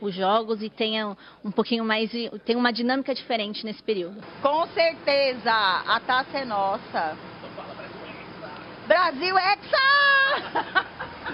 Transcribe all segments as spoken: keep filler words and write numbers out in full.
os jogos e tenha um pouquinho mais, tenha uma dinâmica diferente nesse período. Com certeza, a taça é nossa. Brasil Hexa!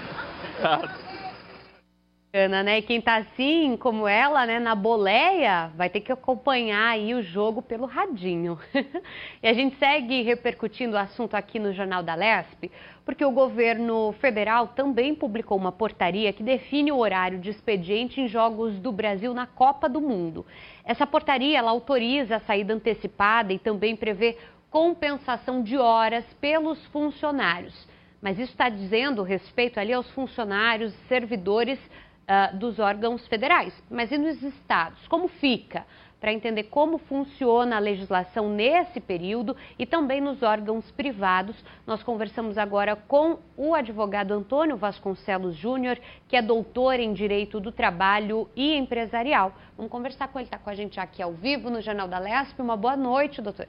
Ana, né? E quem tá assim como ela, né, na boleia, vai ter que acompanhar aí o jogo pelo radinho. E a gente segue repercutindo o assunto aqui no Jornal da Lespe, porque o governo federal também publicou uma portaria que define o horário de expediente em jogos do Brasil na Copa do Mundo. Essa portaria, ela autoriza a saída antecipada e também prevê compensação de horas pelos funcionários. Mas isso está dizendo respeito ali aos funcionários, servidores uh, dos órgãos federais. Mas e nos estados? Como fica? Para entender como funciona a legislação nesse período e também nos órgãos privados, nós conversamos agora com o advogado Antônio Vasconcelos Júnior, que é doutor em Direito do Trabalho e Empresarial. Vamos conversar com ele, está com a gente aqui ao vivo no Jornal da Lespe. Uma boa noite, doutor.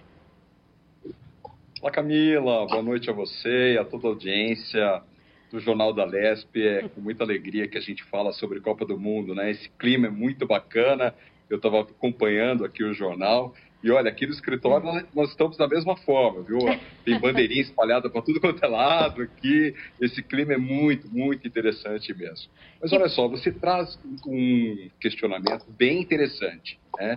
Olá, Camila. Boa noite a você e a toda a audiência do Jornal da Lespe. É com muita alegria que a gente fala sobre Copa do Mundo, né? Esse clima é muito bacana. Eu estava acompanhando aqui o jornal e, olha, aqui no escritório nós, nós estamos da mesma forma, viu? Tem bandeirinha espalhada para tudo quanto é lado aqui. Esse clima é muito, muito interessante mesmo. Mas olha só, você traz um questionamento bem interessante, né?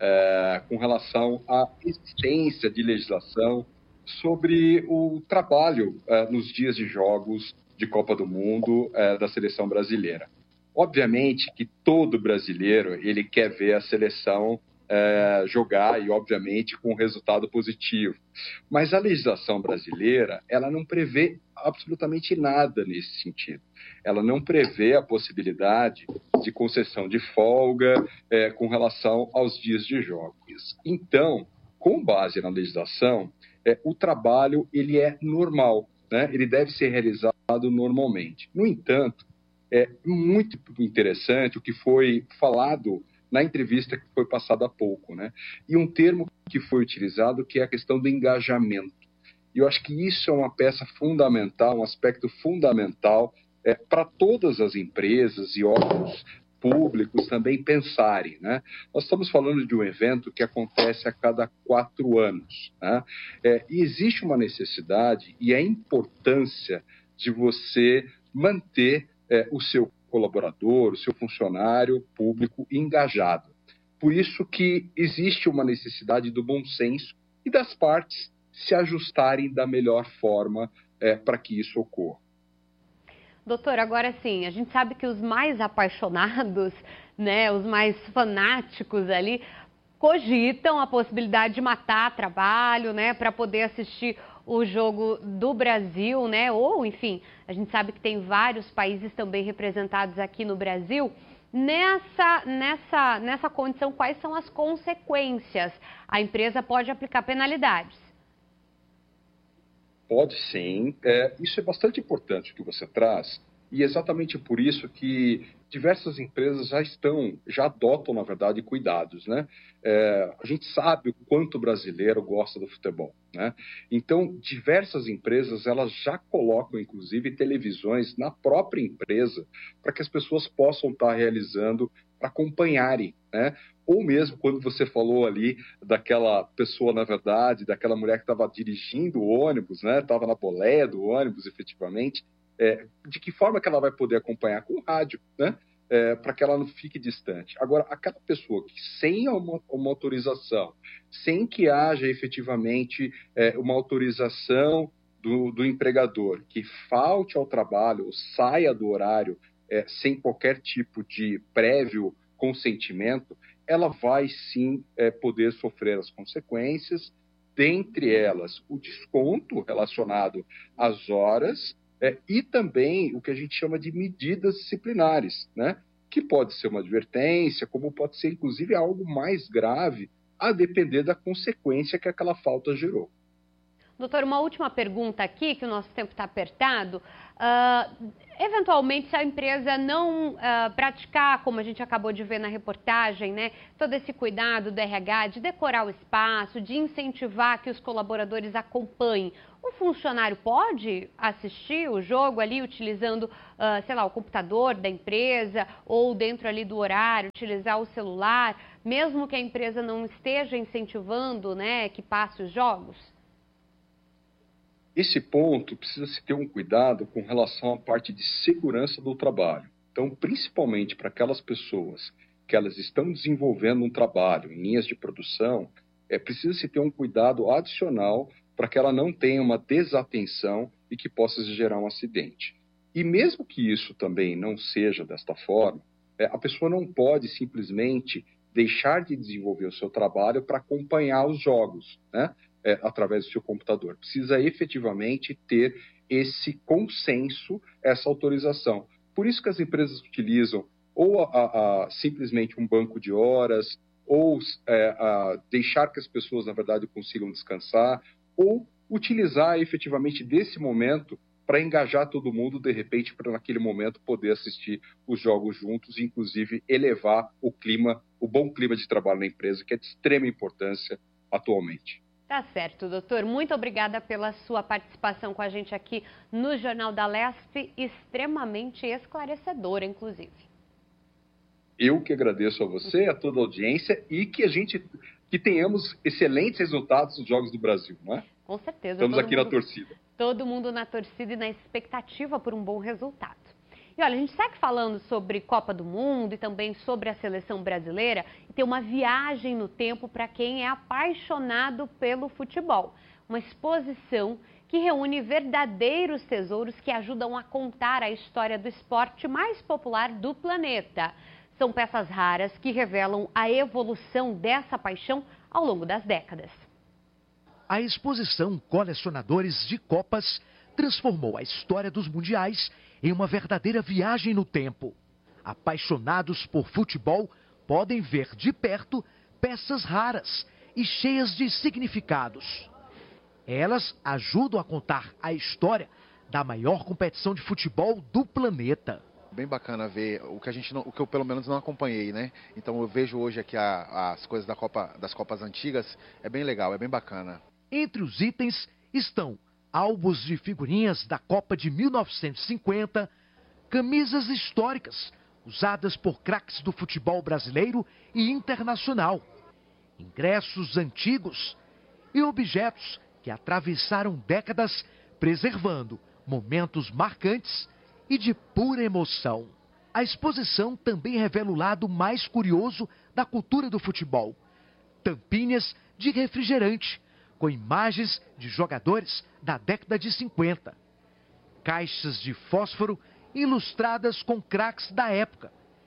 É, com relação à existência de legislação sobre o trabalho uh, nos dias de jogos de Copa do Mundo uh, da seleção brasileira. Obviamente que todo brasileiro ele quer ver a seleção uh, jogar e, obviamente, com um resultado positivo. Mas a legislação brasileira ela não prevê absolutamente nada nesse sentido. Ela não prevê a possibilidade de concessão de folga uh, com relação aos dias de jogos. Então, com base na legislação, É, o trabalho ele é normal, né? Ele deve ser realizado normalmente. No entanto, é muito interessante o que foi falado na entrevista que foi passada há pouco, né? E um termo que foi utilizado que é a questão do engajamento. E eu acho que isso é uma peça fundamental, um aspecto fundamental é, para todas as empresas e órgãos públicos também pensarem, né? Nós estamos falando de um evento que acontece a cada quatro anos, né? É, e existe uma necessidade e a importância de você manter é, o seu colaborador, o seu funcionário público engajado. Por isso que existe uma necessidade do bom senso e das partes se ajustarem da melhor forma é, para que isso ocorra. Doutor, agora sim, a gente sabe que os mais apaixonados, né, os mais fanáticos ali, cogitam a possibilidade de matar trabalho, né, para poder assistir o jogo do Brasil, né, ou enfim, a gente sabe que tem vários países também representados aqui no Brasil. Nessa, nessa, nessa condição, quais são as consequências? A empresa pode aplicar penalidades? Pode sim. É, isso é bastante importante o que você traz e exatamente por isso que diversas empresas já estão, já adotam, na verdade, cuidados, né? É, a gente sabe o quanto o brasileiro gosta do futebol, né? Então, diversas empresas, elas já colocam, inclusive, televisões na própria empresa para que as pessoas possam estar realizando, para acompanharem, né? Ou mesmo quando você falou ali daquela pessoa, na verdade, daquela mulher que estava dirigindo o ônibus, né? Estava na boleia do ônibus, efetivamente. É, de que forma que ela vai poder acompanhar? Com o rádio, né? É, para que ela não fique distante. Agora, aquela pessoa que sem uma, uma autorização, sem que haja efetivamente é, uma autorização do, do empregador, que falte ao trabalho ou saia do horário é, sem qualquer tipo de prévio consentimento, ela vai sim é, poder sofrer as consequências, dentre elas o desconto relacionado às horas é, e também o que a gente chama de medidas disciplinares, né? Que pode ser uma advertência, como pode ser inclusive algo mais grave, a depender da consequência que aquela falta gerou. Doutor, uma última pergunta aqui, que o nosso tempo está apertado. Uh, eventualmente, se a empresa não uh, praticar, como a gente acabou de ver na reportagem, né, todo esse cuidado do R H, de decorar o espaço, de incentivar que os colaboradores acompanhem, o funcionário pode assistir o jogo ali utilizando, uh, sei lá, o computador da empresa ou dentro ali do horário, utilizar o celular, mesmo que a empresa não esteja incentivando, né, que passe os jogos? Esse ponto precisa se ter um cuidado com relação à parte de segurança do trabalho. Então, principalmente para aquelas pessoas que elas estão desenvolvendo um trabalho em linhas de produção, é preciso se ter um cuidado adicional para que ela não tenha uma desatenção e que possa gerar um acidente. E mesmo que isso também não seja desta forma, é, a pessoa não pode simplesmente deixar de desenvolver o seu trabalho para acompanhar os jogos, né? É, através do seu computador. Precisa efetivamente ter esse consenso, essa autorização. Por isso que as empresas utilizam ou a, a, simplesmente um banco de horas, ou é, a deixar que as pessoas, na verdade, consigam descansar, ou utilizar efetivamente desse momento para engajar todo mundo, de repente, para naquele momento poder assistir os jogos juntos, e inclusive elevar o clima, o bom clima de trabalho na empresa, que é de extrema importância atualmente. Tá certo, doutor. Muito obrigada pela sua participação com a gente aqui no Jornal da Lesp, extremamente esclarecedora, inclusive. Eu que agradeço a você, a toda a audiência, e que a gente que tenhamos excelentes resultados nos Jogos do Brasil, não é? Com certeza. Estamos aqui mundo, na torcida. Todo mundo na torcida e na expectativa por um bom resultado. E olha, a gente segue falando sobre Copa do Mundo e também sobre a seleção brasileira, e tem uma viagem no tempo para quem é apaixonado pelo futebol. Uma exposição que reúne verdadeiros tesouros que ajudam a contar a história do esporte mais popular do planeta. São peças raras que revelam a evolução dessa paixão ao longo das décadas. A exposição Colecionadores de Copas transformou a história dos mundiais em uma verdadeira viagem no tempo. Apaixonados por futebol podem ver de perto peças raras e cheias de significados. Elas ajudam a contar a história da maior competição de futebol do planeta. Bem bacana ver o que a gente não, o que eu pelo menos não acompanhei, né? Então eu vejo hoje aqui a, as coisas da Copa, das Copas antigas, é bem legal, é bem bacana. Entre os itens estão álbuns de figurinhas da Copa de mil novecentos e cinquenta, camisas históricas usadas por craques do futebol brasileiro e internacional, ingressos antigos e objetos que atravessaram décadas preservando momentos marcantes e de pura emoção. A exposição também revela o lado mais curioso da cultura do futebol. Tampinhas de refrigerante, com imagens de jogadores da década de cinquenta. Caixas de fósforo ilustradas com craques da época.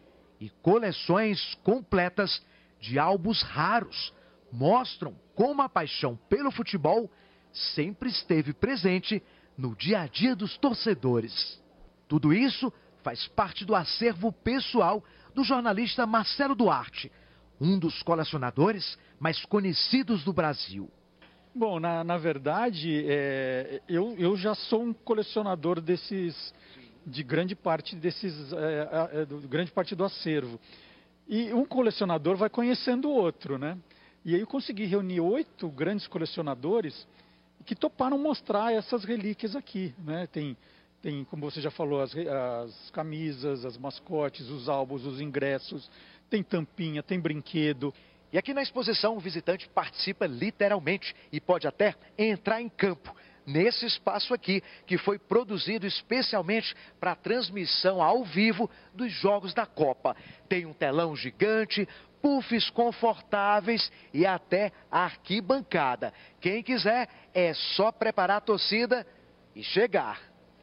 E coleções completas de álbuns raros mostram como a paixão pelo futebol sempre esteve presente no dia a dia dos torcedores. Tudo isso faz parte do acervo pessoal do jornalista Marcelo Duarte, um dos colecionadores mais conhecidos do Brasil. Bom, na, na verdade, é, eu, eu já sou um colecionador desses, de grande parte desses, é, é, do, grande parte do acervo. E um colecionador vai conhecendo o outro, né? E aí eu consegui reunir oito grandes colecionadores que toparam mostrar essas relíquias aqui, né? Tem, tem como você já falou, as, as camisas, as mascotes, os álbuns, os ingressos, tem tampinha, tem brinquedo. E aqui na exposição o visitante participa literalmente e pode até entrar em campo, nesse espaço aqui, que foi produzido especialmente para a transmissão ao vivo dos Jogos da Copa. Tem um telão gigante, puffs confortáveis e até arquibancada. Quem quiser é só preparar a torcida e chegar.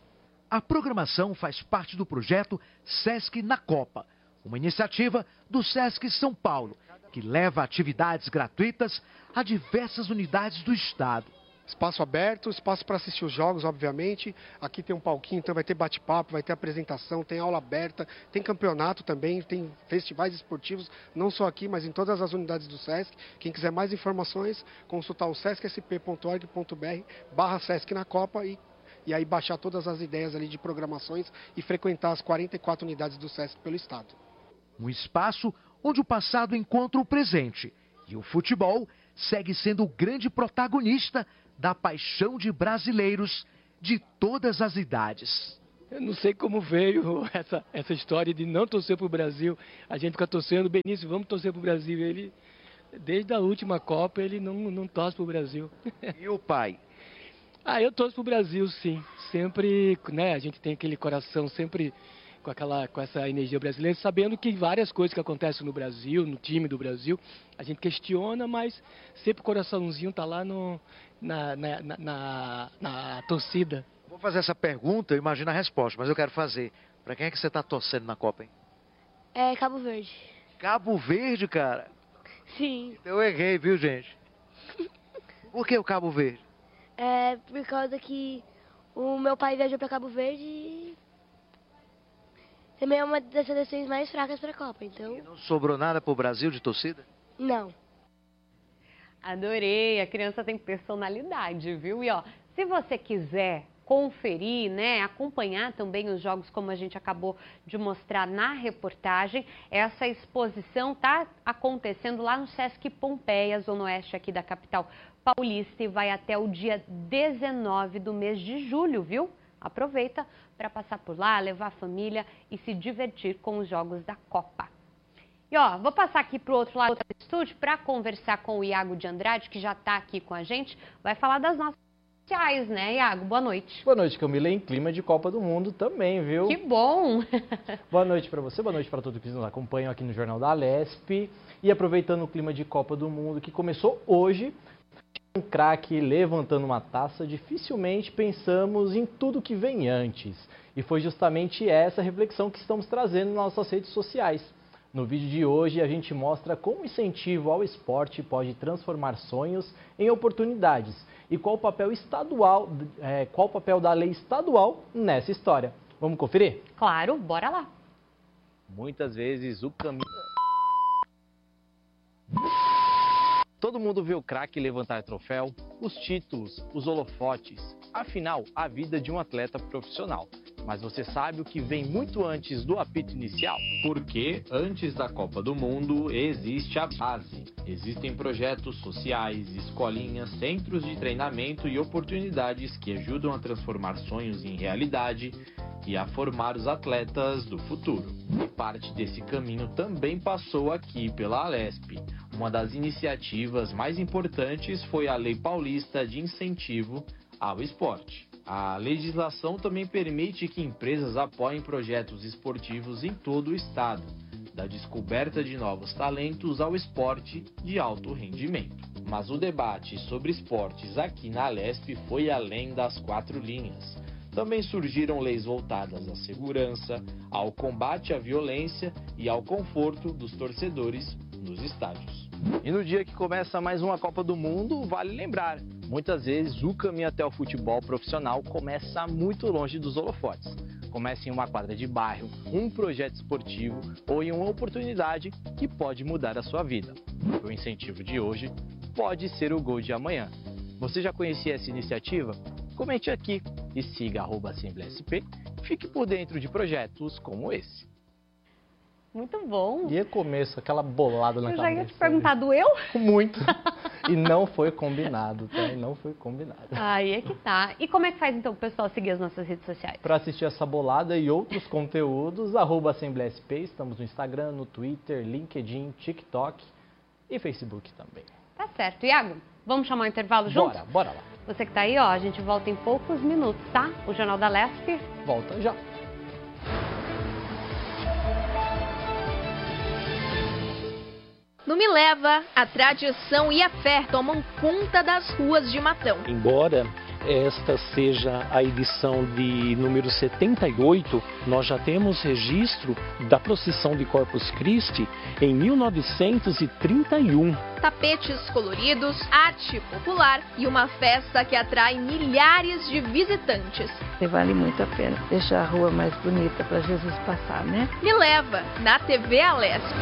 A programação faz parte do projeto Sesc na Copa, uma iniciativa do Sesc São Paulo, que leva atividades gratuitas a diversas unidades do estado. Espaço aberto, espaço para assistir os jogos, obviamente. Aqui tem um palquinho, então vai ter bate-papo, vai ter apresentação, tem aula aberta, tem campeonato também, tem festivais esportivos, não só aqui, mas em todas as unidades do Sesc. Quem quiser mais informações, consultar o sesc s p ponto org ponto b r barra Sesc na Copa e e aí baixar todas as ideias ali de programações e frequentar as quarenta e quatro unidades do SESC pelo estado. Um espaço onde o passado encontra o presente e o futebol segue sendo o grande protagonista da paixão de brasileiros de todas as idades. Eu não sei como veio essa, essa história de não torcer para o Brasil. A gente fica torcendo, Benício, vamos torcer para o Brasil. Ele, desde a última Copa, ele não, não torce para o Brasil. E o pai? Ah, eu torço para o Brasil, sim. Sempre, né, a gente tem aquele coração sempre com, aquela, com essa energia brasileira, sabendo que várias coisas que acontecem no Brasil, no time do Brasil, a gente questiona, mas sempre o coraçãozinho está lá no, na, na, na, na, na torcida. Vou fazer essa pergunta, imagina a resposta, mas eu quero fazer. Para quem é que você está torcendo na Copa, hein? É Cabo Verde. Cabo Verde, cara? Sim. Eu errei, viu, gente? Por que o Cabo Verde? É por causa que o meu pai viajou para Cabo Verde e também é uma das seleções mais fracas para a Copa, então... E não sobrou nada pro Brasil de torcida? Não. Adorei, a criança tem personalidade, viu? E ó, se você quiser conferir, né, acompanhar também os jogos como a gente acabou de mostrar na reportagem, essa exposição está acontecendo lá no Sesc Pompeia, Zona Oeste aqui da capital paulista, e vai até o dia dezenove do mês de julho, viu? Aproveita para passar por lá, levar a família e se divertir com os jogos da Copa. E ó, vou passar aqui para o outro lado do estúdio para conversar com o Iago de Andrade, que já está aqui com a gente, vai falar das nossas sociais, né, Iago? Boa noite. Boa noite, Camila. Em clima de Copa do Mundo também, viu? Que bom! Boa noite para você, boa noite para todos que nos acompanham aqui no Jornal da Lesp. E aproveitando o clima de Copa do Mundo que começou hoje, um craque levantando uma taça, dificilmente pensamos em tudo que vem antes. E foi justamente essa reflexão que estamos trazendo nas nossas redes sociais. No vídeo de hoje a gente mostra como o incentivo ao esporte pode transformar sonhos em oportunidades e qual o papel estadual, é, qual o papel da lei estadual nessa história. Vamos conferir? Claro, bora lá. Muitas vezes o caminho... Todo mundo vê o craque levantar troféu, os títulos, os holofotes, afinal, a vida de um atleta profissional. Mas você sabe o que vem muito antes do apito inicial? Porque antes da Copa do Mundo existe a base. Existem projetos sociais, escolinhas, centros de treinamento e oportunidades que ajudam a transformar sonhos em realidade e a formar os atletas do futuro. E parte desse caminho também passou aqui pela Alesp. Uma das iniciativas mais importantes foi a Lei Paulista de Incentivo ao Esporte. A legislação também permite que empresas apoiem projetos esportivos em todo o estado, da descoberta de novos talentos ao esporte de alto rendimento. Mas o debate sobre esportes aqui na Alesp foi além das quatro linhas. Também surgiram leis voltadas à segurança, ao combate à violência e ao conforto dos torcedores nos estádios. E no dia que começa mais uma Copa do Mundo, vale lembrar, muitas vezes o caminho até o futebol profissional começa muito longe dos holofotes. Começa em uma quadra de bairro, um projeto esportivo ou em uma oportunidade que pode mudar a sua vida. O incentivo de hoje pode ser o gol de amanhã. Você já conhecia essa iniciativa? Comente aqui e siga arroba Assembleia S P. Fique por dentro de projetos como esse. Muito bom. E começo, aquela bolada na eu cabeça. Eu já ia te perguntar, doeu? Muito. E não foi combinado, tá? E não foi combinado. Aí é que tá. E como é que faz então o pessoal seguir as nossas redes sociais? Para assistir essa bolada e outros conteúdos, arroba Assembleia S P. Estamos no Instagram, no Twitter, LinkedIn, TikTok e Facebook também. Tá certo. Iago, vamos chamar o intervalo junto? Bora, bora lá. Você que tá aí, ó, a gente volta em poucos minutos, tá? O Jornal da Lesp volta já. No Me Leva, a tradição e a fé tomam conta das ruas de Matão. Embora esta seja a edição de número setenta e oito, nós já temos registro da procissão de Corpus Christi em mil novecentos e trinta e um. Tapetes coloridos, arte popular e uma festa que atrai milhares de visitantes. E vale muito a pena deixar a rua mais bonita para Jesus passar, né? Me Leva, na T V Alesp.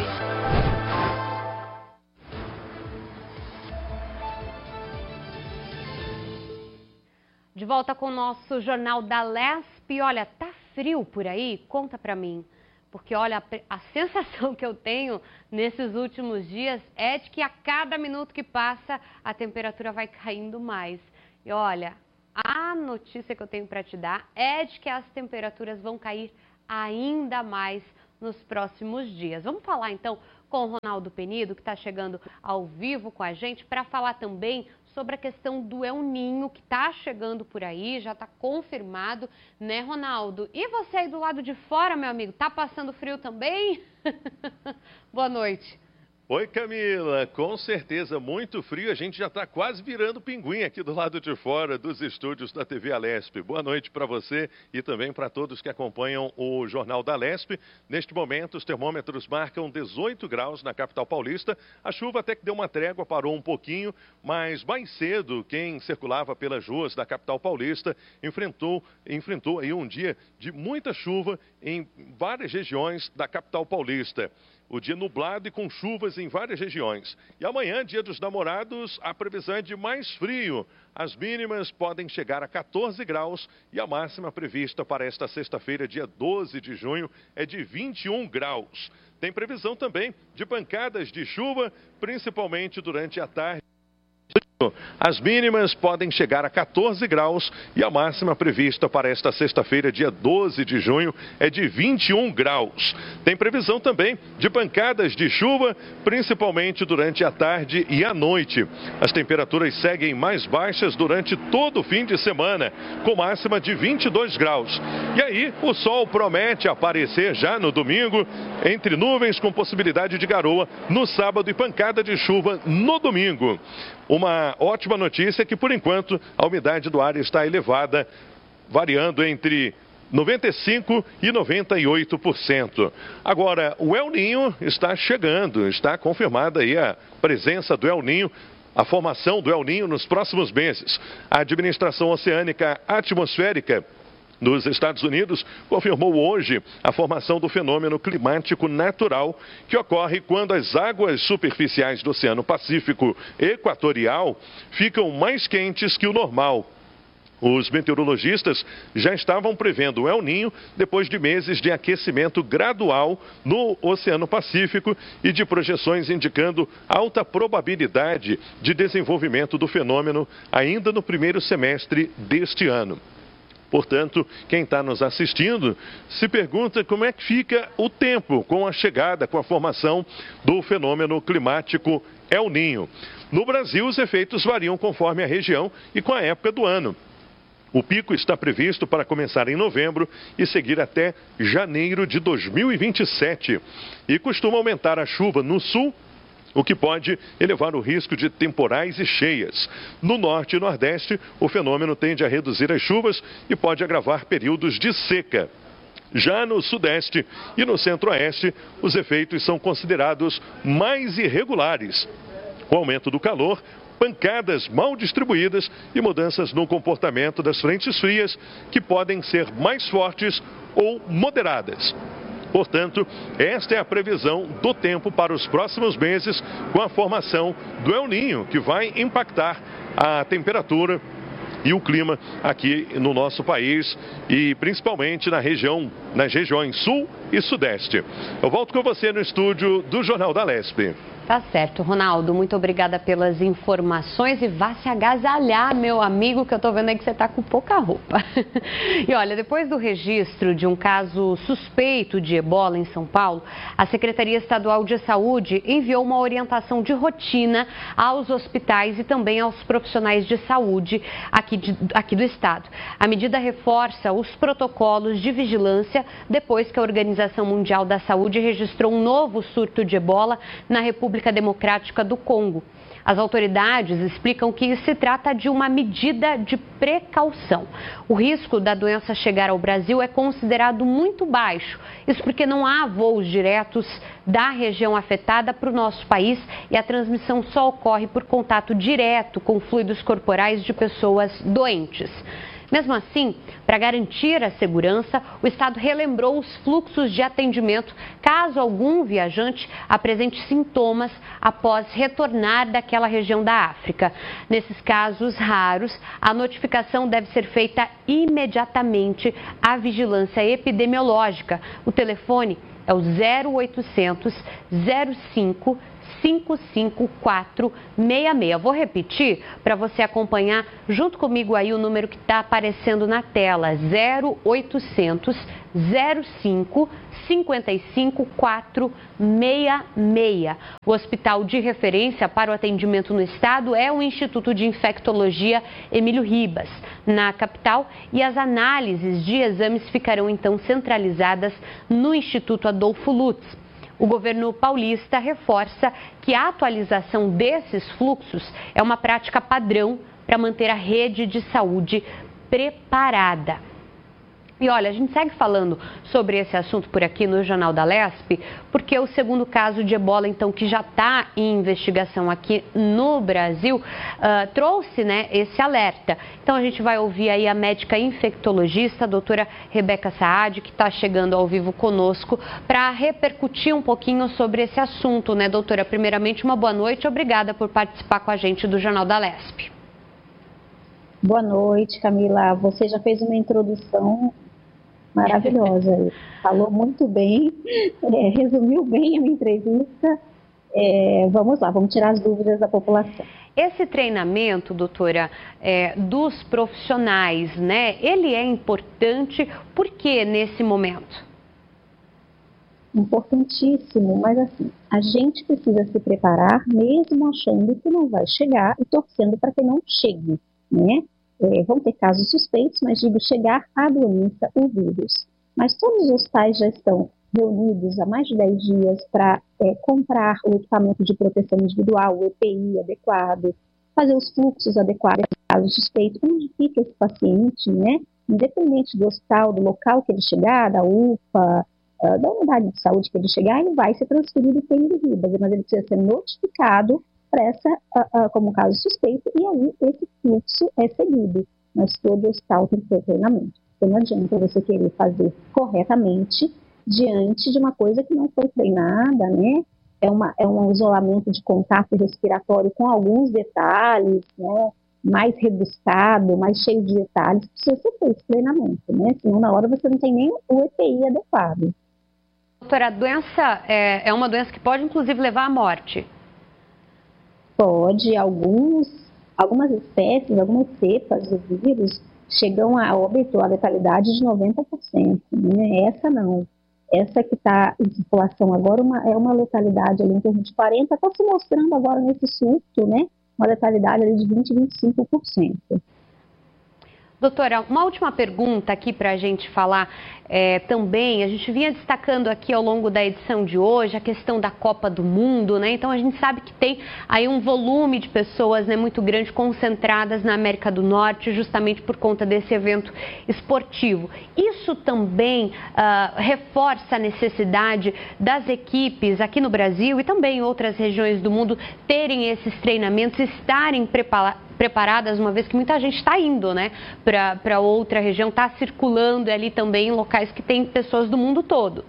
De volta com o nosso Jornal da Lespe. Olha, tá frio por aí? Conta pra mim. Porque, olha, a sensação que eu tenho nesses últimos dias é de que a cada minuto que passa, a temperatura vai caindo mais. E, olha, a notícia que eu tenho para te dar é de que as temperaturas vão cair ainda mais nos próximos dias. Vamos falar, então, com o Ronaldo Penido, que está chegando ao vivo com a gente, para falar também sobre a questão do El Ninho, que está chegando por aí, já está confirmado, né, Ronaldo? E você aí do lado de fora, meu amigo, tá passando frio também? Boa noite. Oi, Camila, com certeza muito frio, a gente já está quase virando pinguim aqui do lado de fora dos estúdios da T V Alesp. Boa noite para você e também para todos que acompanham o Jornal da Alesp. Neste momento, os termômetros marcam dezoito graus na capital paulista. A chuva até que deu uma trégua, parou um pouquinho, mas mais cedo quem circulava pelas ruas da capital paulista enfrentou, enfrentou aí um dia de muita chuva em várias regiões da capital paulista. O dia nublado e com chuvas em várias regiões. E amanhã, dia dos namorados, a previsão é de mais frio. As mínimas podem chegar a quatorze graus e a máxima prevista para esta sexta-feira, dia doze de junho, é de vinte e um graus. Tem previsão também de pancadas de chuva, principalmente durante a tarde. As mínimas podem chegar a quatorze graus e a máxima prevista para esta sexta-feira, dia doze de junho, é de vinte e um graus. Tem previsão também de pancadas de chuva, principalmente durante a tarde e a noite. As temperaturas seguem mais baixas durante todo o fim de semana, com máxima de vinte e dois graus. E aí, o sol promete aparecer já no domingo, entre nuvens com possibilidade de garoa no sábado e pancada de chuva no domingo. Uma ótima notícia é que, por enquanto, a umidade do ar está elevada, variando entre noventa e cinco por cento e noventa e oito por cento. Agora, o El Ninho está chegando, está confirmada aí a presença do El Ninho, a formação do El Ninho nos próximos meses. A Administração Oceânica Atmosférica nos Estados Unidos confirmou hoje a formação do fenômeno climático natural que ocorre quando as águas superficiais do Oceano Pacífico Equatorial ficam mais quentes que o normal. Os meteorologistas já estavam prevendo o El Ninho depois de meses de aquecimento gradual no Oceano Pacífico e de projeções indicando alta probabilidade de desenvolvimento do fenômeno ainda no primeiro semestre deste ano. Portanto, quem está nos assistindo se pergunta como é que fica o tempo com a chegada, com a formação do fenômeno climático El Ninho. No Brasil, os efeitos variam conforme a região e com a época do ano. O pico está previsto para começar em novembro e seguir até janeiro de dois mil e vinte e sete. E costuma aumentar a chuva no sul, o que pode elevar o risco de temporais e cheias. No norte e nordeste, o fenômeno tende a reduzir as chuvas e pode agravar períodos de seca. Já no sudeste e no centro-oeste, os efeitos são considerados mais irregulares. Com o aumento do calor, pancadas mal distribuídas e mudanças no comportamento das frentes frias, que podem ser mais fortes ou moderadas. Portanto, esta é a previsão do tempo para os próximos meses com a formação do El Ninho, que vai impactar a temperatura e o clima aqui no nosso país e principalmente na região, nas regiões sul e sudeste. Eu volto com você no estúdio do Jornal da Alesp. Tá certo, Ronaldo. Muito obrigada pelas informações e vá se agasalhar, meu amigo, que eu tô vendo aí que você tá com pouca roupa. E olha, depois do registro de um caso suspeito de ebola em São Paulo, a Secretaria Estadual de Saúde enviou uma orientação de rotina aos hospitais e também aos profissionais de saúde aqui, de, aqui do estado. A medida reforça os protocolos de vigilância depois que a Organização Mundial da Saúde registrou um novo surto de ebola na República Democrática do Congo. As autoridades explicam que se trata de uma medida de precaução. O risco da doença chegar ao Brasil é considerado muito baixo. Isso porque não há voos diretos da região afetada para o nosso país e a transmissão só ocorre por contato direto com fluidos corporais de pessoas doentes. Mesmo assim, para garantir a segurança, o Estado relembrou os fluxos de atendimento caso algum viajante apresente sintomas após retornar daquela região da África. Nesses casos raros, a notificação deve ser feita imediatamente à vigilância epidemiológica. O telefone é o zero oitocentos, zero cinco, cinco cinco quatro seis seis. Vou repetir para você acompanhar junto comigo aí o número que está aparecendo na tela, zero oitocentos, zero cinco, cinco cinco quatro seis seis. O hospital de referência para o atendimento no estado é o Instituto de Infectologia Emílio Ribas, na capital, e as análises de exames ficarão então centralizadas no Instituto Adolfo Lutz. O governo paulista reforça que a atualização desses fluxos é uma prática padrão para manter a rede de saúde preparada. E olha, a gente segue falando sobre esse assunto por aqui no Jornal da Lesp, porque o segundo caso de ebola, então, que já está em investigação aqui no Brasil, uh, trouxe, né, esse alerta. Então a gente vai ouvir aí a médica infectologista, a doutora Rebeca Saad, que está chegando ao vivo conosco, para repercutir um pouquinho sobre esse assunto, né, doutora? Primeiramente, uma boa noite, obrigada por participar com a gente do Jornal da Lesp. Boa noite, Camila. Você já fez uma introdução maravilhosa. Falou muito bem, é, resumiu bem a minha entrevista. É, vamos lá, vamos tirar as dúvidas da população. Esse treinamento, doutora, é, dos profissionais, né, ele é importante, por que nesse momento? Importantíssimo, mas assim, a gente precisa se preparar mesmo achando que não vai chegar e torcendo para que não chegue, né? É, vão ter casos suspeitos, mas digo chegar a doença, o vírus. Mas todos os hospitais já estão reunidos há mais de dez dias para é, comprar o equipamento de proteção individual, o E P I adequado, fazer os fluxos adequados em caso suspeito, onde fica esse paciente, né? Independente do hospital, do local que ele chegar, da U P A, uh, da unidade de saúde que ele chegar, ele vai ser transferido para o Emílio Ribas, mas ele precisa ser notificado para essa, uh, uh, como caso suspeito, e aí esse fluxo é seguido. Mas todo hospital tem que ter treinamento. Então não adianta você querer fazer corretamente diante de uma coisa que não foi treinada, né? É, uma, é um isolamento de contato respiratório com alguns detalhes, né? Mais rebuscado, mais cheio de detalhes, precisa ser feito treinamento, né? Senão na hora você não tem nem o E P I adequado. Doutora, a doença é, é uma doença que pode inclusive levar à morte? Pode, alguns, algumas espécies, algumas cepas do vírus chegam a óbito, a letalidade de noventa por cento, né? Essa não. Essa que está em circulação agora uma, é uma letalidade ali em torno de quarenta por cento, está se mostrando agora nesse surto, né? Uma letalidade ali de vinte, vinte e cinco por cento. Doutora, uma última pergunta aqui para a gente falar é, também. A gente vinha destacando aqui ao longo da edição de hoje a questão da Copa do Mundo, né? Então a gente sabe que tem aí um volume de pessoas, né, muito grande concentradas na América do Norte, justamente por conta desse evento esportivo. Isso também uh, reforça a necessidade das equipes aqui no Brasil e também em outras regiões do mundo terem esses treinamentos, estarem preparados. preparadas, uma vez que muita gente está indo, né, para outra região, está circulando ali também em locais que tem pessoas do mundo todo.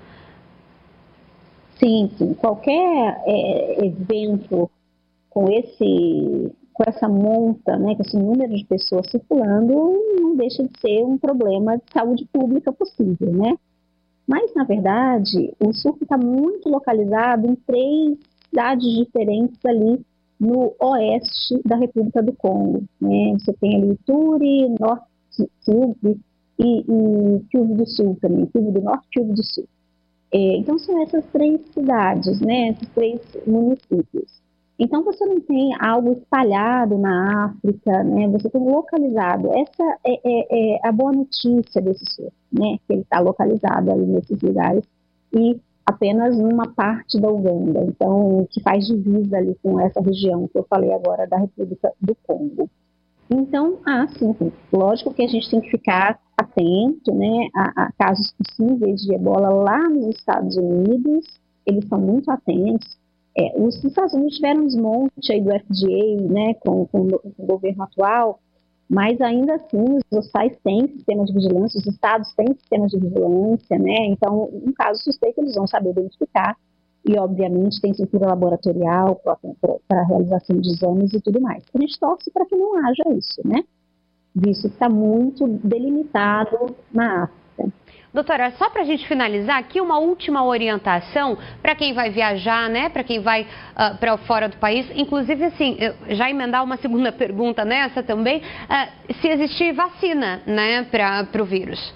Sim, sim. Qualquer é, evento com, esse, com essa monta, né, com esse número de pessoas circulando, não deixa de ser um problema de saúde pública possível, né? Mas, na verdade, o surto está muito localizado em três cidades diferentes ali no oeste da República do Congo, né? Você tem ali Ituri, Norte, Kivu e, e Kivu do Sul também, Kivu do Norte e Kivu do Sul. É, então são essas três cidades, né? Esses três municípios. Então você não tem algo espalhado na África, né? Você tem localizado. Essa é, é, é a boa notícia desse surto, né? Que ele está localizado ali nesses lugares e apenas numa parte da Uganda, então, que faz divisa ali com essa região que eu falei agora da República do Congo. Então, ah, sim, lógico que a gente tem que ficar atento, né, a, a casos possíveis de ebola lá nos Estados Unidos, eles são muito atentos. É, os Estados Unidos tiveram um desmonte aí do F D A, né, com, com, com o governo atual, Mas ainda assim, os hospitais têm sistema de vigilância, os estados têm sistema de vigilância, né? Então, um caso suspeito, eles vão saber identificar e, obviamente, tem estrutura laboratorial para a realização de exames e tudo mais. A gente torce para que não haja isso, né? Visto que está muito delimitado na África. Doutora, só para a gente finalizar aqui, uma última orientação para quem vai viajar, né? Para quem vai uh, para fora do país. Inclusive, assim, já emendar uma segunda pergunta nessa também, uh, se existe vacina, né, para o vírus.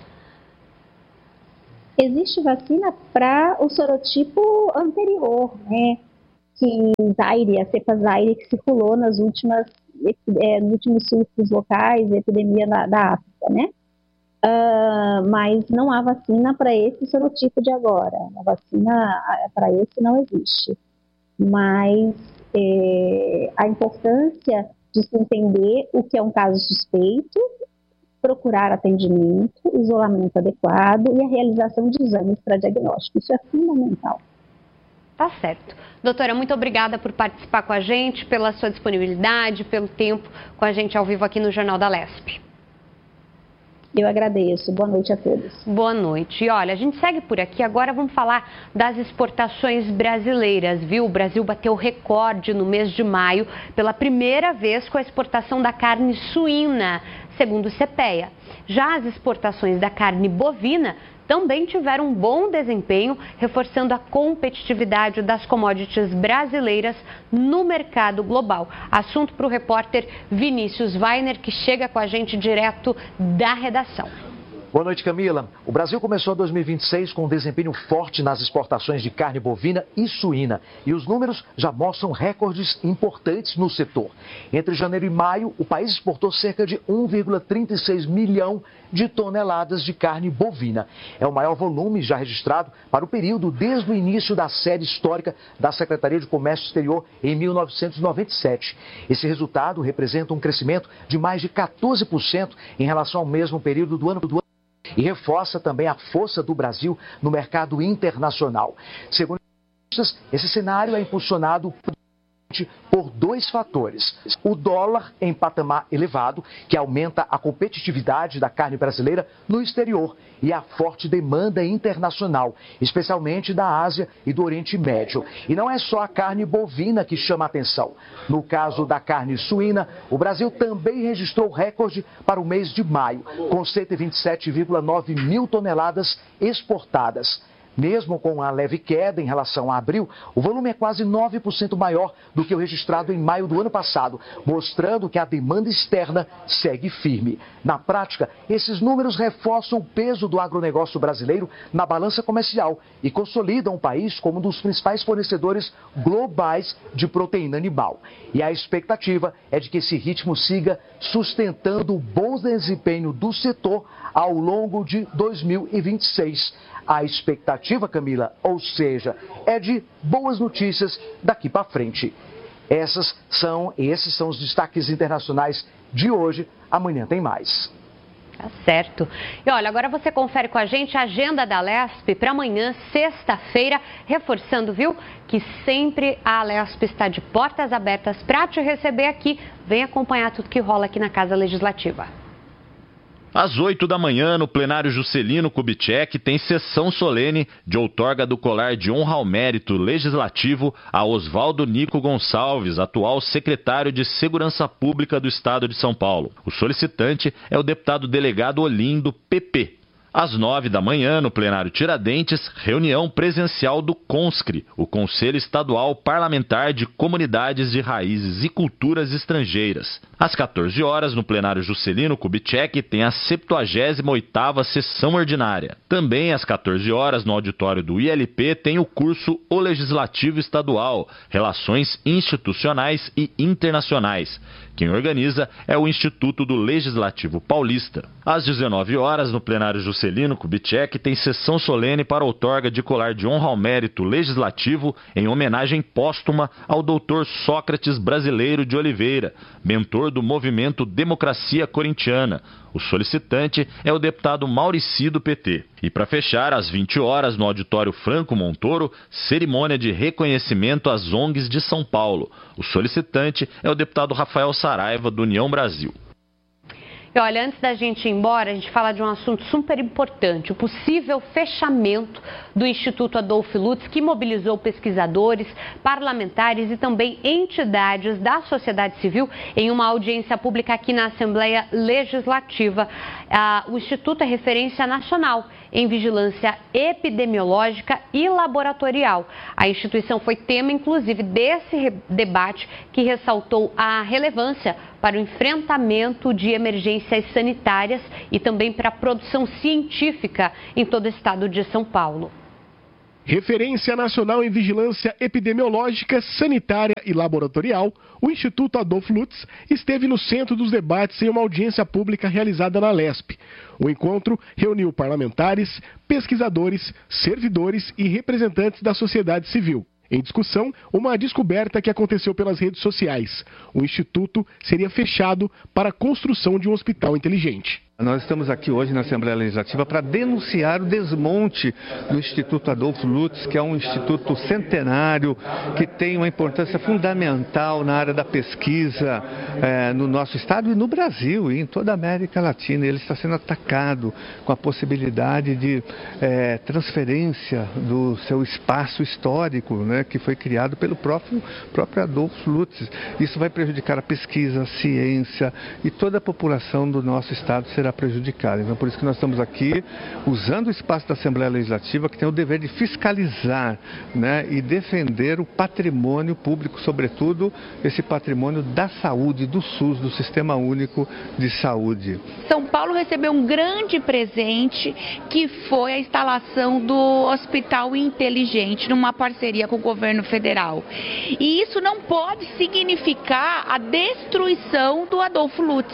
Existe vacina para o sorotipo anterior, né? Que Zaire, a cepa Zaire que circulou nas últimas, é, nos últimos surtos locais, epidemia da, da África, né? Uh, mas não há vacina para esse sorotipo de agora. A vacina para esse não existe. Mas é, a importância de se entender o que é um caso suspeito, procurar atendimento, isolamento adequado e a realização de exames para diagnóstico. Isso é fundamental. Tá certo. Doutora, muito obrigada por participar com a gente, pela sua disponibilidade, pelo tempo com a gente ao vivo aqui no Jornal da Lespe. Eu agradeço. Boa noite a todos. Boa noite. E olha, a gente segue por aqui. Agora vamos falar das exportações brasileiras, viu? O Brasil bateu recorde no mês de maio pela primeira vez com a exportação da carne suína, segundo o CEPEA. Já as exportações da carne bovina também tiveram um bom desempenho, reforçando a competitividade das commodities brasileiras no mercado global. Assunto para o repórter Vinícius Weiner, que chega com a gente direto da redação. Boa noite, Camila. O Brasil começou dois mil e vinte e seis com um desempenho forte nas exportações de carne bovina e suína. E os números já mostram recordes importantes no setor. Entre janeiro e maio, o país exportou cerca de um vírgula trinta e seis milhão de toneladas de carne bovina. É o maior volume já registrado para o período desde o início da série histórica da Secretaria de Comércio Exterior em mil novecentos e noventa e sete. Esse resultado representa um crescimento de mais de quatorze por cento em relação ao mesmo período do ano do ano. E reforça também a força do Brasil no mercado internacional. Segundo analistas, esse cenário é impulsionado por dois fatores. O dólar em patamar elevado, que aumenta a competitividade da carne brasileira no exterior, e a forte demanda internacional, especialmente da Ásia e do Oriente Médio. E não é só a carne bovina que chama a atenção. No caso da carne suína, o Brasil também registrou recorde para o mês de maio, com cento e vinte e sete vírgula nove mil toneladas exportadas. Mesmo com a leve queda em relação a abril, o volume é quase nove por cento maior do que o registrado em maio do ano passado, mostrando que a demanda externa segue firme. Na prática, esses números reforçam o peso do agronegócio brasileiro na balança comercial e consolidam o país como um dos principais fornecedores globais de proteína animal. E a expectativa é de que esse ritmo siga sustentando o bom desempenho do setor ao longo de dois mil e vinte e seis. A expectativa, Camila, ou seja, é de boas notícias daqui para frente. Essas são, esses são os destaques internacionais de hoje. Amanhã tem mais. Tá certo. E olha, agora você confere com a gente a agenda da Lespe para amanhã, sexta-feira, reforçando, viu, que sempre a Lespe está de portas abertas para te receber aqui. Vem acompanhar tudo que rola aqui na Casa Legislativa. Às oito da manhã, no plenário Juscelino Kubitschek, tem sessão solene de outorga do colar de honra ao mérito legislativo a Oswaldo Nico Gonçalves, atual secretário de Segurança Pública do Estado de São Paulo. O solicitante é o deputado delegado Olim, do P P. Às nove da manhã, no plenário Tiradentes, reunião presencial do CONSCRE, o Conselho Estadual Parlamentar de Comunidades de Raízes e Culturas Estrangeiras. Às quatorze horas, no plenário Juscelino Kubitschek, tem a septuagésima oitava sessão ordinária. Também às quatorze horas, no auditório do I L P, tem o curso O Legislativo Estadual, Relações Institucionais e Internacionais. Quem organiza é o Instituto do Legislativo Paulista. Às dezenove horas, no plenário Juscelino Kubitschek, tem sessão solene para outorga de colar de honra ao mérito legislativo em homenagem póstuma ao doutor Sócrates Brasileiro de Oliveira, mentor do movimento Democracia Corintiana. O solicitante é o deputado Maurici, do P T. E para fechar, às vinte horas, no auditório Franco Montoro, cerimônia de reconhecimento às O N Gs de São Paulo. O solicitante é o deputado Rafael Saraiva, do União Brasil. E olha, antes da gente ir embora, a gente fala de um assunto super importante, o possível fechamento do Instituto Adolfo Lutz, que mobilizou pesquisadores, parlamentares e também entidades da sociedade civil em uma audiência pública aqui na Assembleia Legislativa. Ah, o Instituto é referência nacional em vigilância epidemiológica e laboratorial. A instituição foi tema, inclusive, desse debate que ressaltou a relevância para o enfrentamento de emergências sanitárias e também para a produção científica em todo o estado de São Paulo. Referência nacional em vigilância epidemiológica, sanitária e laboratorial, o Instituto Adolfo Lutz esteve no centro dos debates em uma audiência pública realizada na Lesp. O encontro reuniu parlamentares, pesquisadores, servidores e representantes da sociedade civil. Em discussão, uma descoberta que aconteceu pelas redes sociais. O Instituto seria fechado para a construção de um hospital inteligente. Nós estamos aqui hoje na Assembleia Legislativa para denunciar o desmonte do Instituto Adolfo Lutz, que é um instituto centenário, que tem uma importância fundamental na área da pesquisa é, no nosso estado e no Brasil e em toda a América Latina. Ele está sendo atacado com a possibilidade de é, transferência do seu espaço histórico, né, que foi criado pelo próprio, próprio Adolfo Lutz. Isso vai prejudicar a pesquisa, a ciência e toda a população do nosso estado será prejudicada. Então, por isso que nós estamos aqui usando o espaço da Assembleia Legislativa, que tem o dever de fiscalizar, né, e defender o patrimônio público, sobretudo esse patrimônio da saúde, do SUS, do Sistema Único de Saúde. São Paulo recebeu um grande presente, que foi a instalação do Hospital Inteligente, numa parceria com o governo federal. E isso não pode significar a destruição do Adolfo Lutz.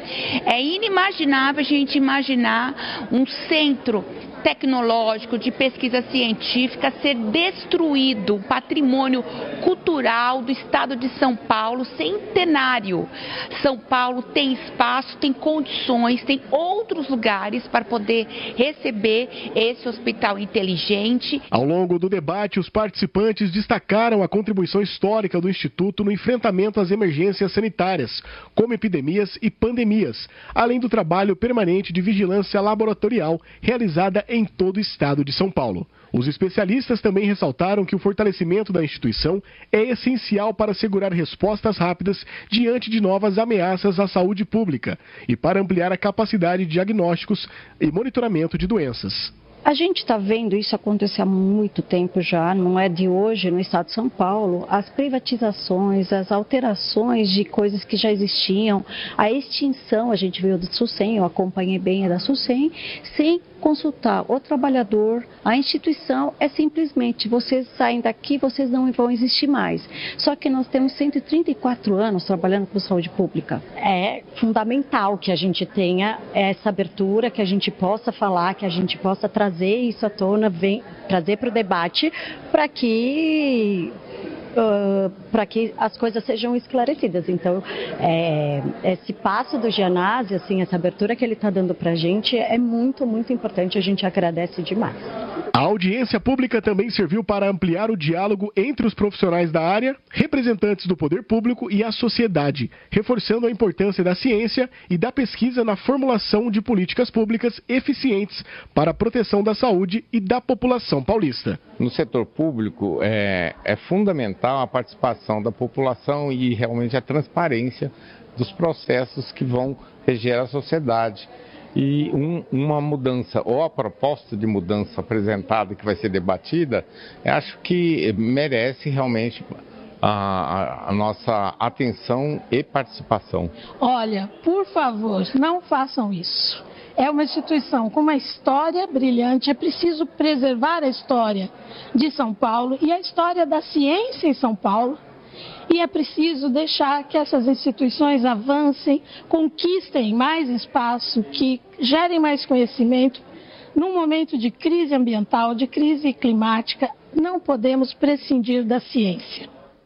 É inimaginável a gente imaginar um centro tecnológico de pesquisa científica ser destruído, o patrimônio cultural do estado de São Paulo, centenário. São Paulo tem espaço, tem condições, tem outros lugares para poder receber esse hospital inteligente. Ao longo do debate, os participantes destacaram a contribuição histórica do Instituto no enfrentamento às emergências sanitárias, como epidemias e pandemias, além do trabalho permanente de vigilância laboratorial realizada em todo o estado de São Paulo. Os especialistas também ressaltaram que o fortalecimento da instituição é essencial para assegurar respostas rápidas diante de novas ameaças à saúde pública e para ampliar a capacidade de diagnósticos e monitoramento de doenças. A gente está vendo isso acontecer há muito tempo já, não é de hoje no estado de São Paulo, as privatizações, as alterações de coisas que já existiam, a extinção, a gente viu do SUSEM, eu acompanhei bem a da SUSEM, sem consultar o trabalhador, a instituição é simplesmente, vocês saem daqui, vocês não vão existir mais. Só que nós temos cento e trinta e quatro anos trabalhando com saúde pública. É fundamental que a gente tenha essa abertura, que a gente possa falar, que a gente possa trazer isso à tona, vem, trazer para o debate, para que... Uh, para que as coisas sejam esclarecidas. Então, é, esse passo do Gianazzi, assim, essa abertura que ele está dando para a gente é muito, muito importante, a gente agradece demais. A audiência pública também serviu para ampliar o diálogo entre os profissionais da área, representantes do poder público e a sociedade, reforçando a importância da ciência e da pesquisa na formulação de políticas públicas eficientes para a proteção da saúde e da população paulista. No setor público, é, é fundamental a participação da população e realmente a transparência dos processos que vão reger a sociedade. E um, uma mudança, ou a proposta de mudança apresentada que vai ser debatida, eu acho que merece realmente a, a nossa atenção e participação. Olha, por favor, não façam isso. É uma instituição com uma história brilhante, é preciso preservar a história de São Paulo e a história da ciência em São Paulo. E é preciso deixar que essas instituições avancem, conquistem mais espaço, que gerem mais conhecimento. Num momento de crise ambiental, de crise climática, não podemos prescindir da ciência.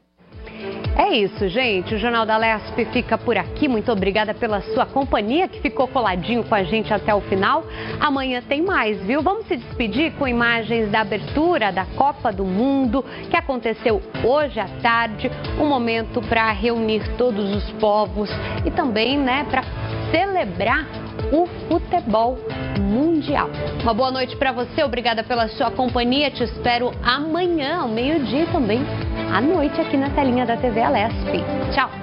É isso, gente. O Jornal da Lesp fica por aqui. Muito obrigada pela sua companhia, que ficou coladinho com a gente até o final. Amanhã tem mais, viu? Vamos se despedir com imagens da abertura da Copa do Mundo, que aconteceu hoje à tarde. Um momento para reunir todos os povos e também, né, para celebrar o futebol mundial. Uma boa noite para você, obrigada pela sua companhia. Te espero amanhã, ao meio-dia também, à noite, aqui na telinha da T V Alesp. Tchau!